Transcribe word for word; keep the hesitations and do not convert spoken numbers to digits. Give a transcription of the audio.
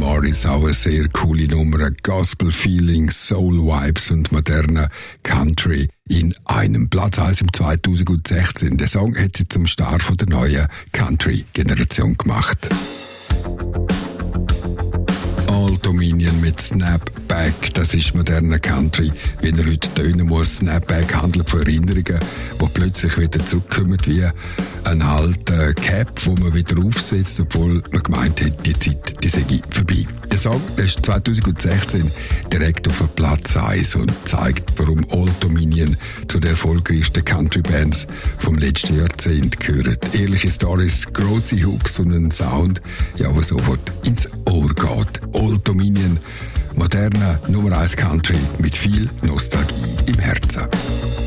Norris, auch eine sehr coole Nummer. Gospel Feelings, Soul Vibes und moderner Country in einem. Platz eins im zweitausendsechzehn. Der Song hat sie zum Start von der neuen Country-Generation gemacht. Old Dominion mit Snapback, das ist moderner Country, wie er heute tönen muss. Snapback handelt von Erinnerungen, die plötzlich wieder zurückkommen wie ein alter Cap, wo man wieder aufsetzt, obwohl man gemeint hat, die Zeit die sei vorbei. Der Song der ist zweitausendsechzehn direkt auf Platz eins und zeigt, warum Old Dominion zu den erfolgreichsten Country-Bands vom letzten Jahrzehnt gehört. Ehrliche Stories, grosse Hooks und ein Sound, ja, der sofort ins Ohr geht. Old Dominion, moderner Nummer eins Country mit viel Nostalgie im Herzen.